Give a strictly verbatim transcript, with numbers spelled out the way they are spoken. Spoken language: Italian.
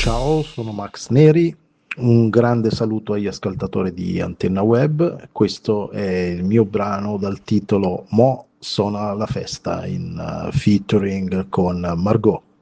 Ciao, sono Max Neri. Un grande saluto agli ascoltatori di Antenna Web. Questo è il mio brano dal titolo Mo' suona la festa in uh, featuring con Margot.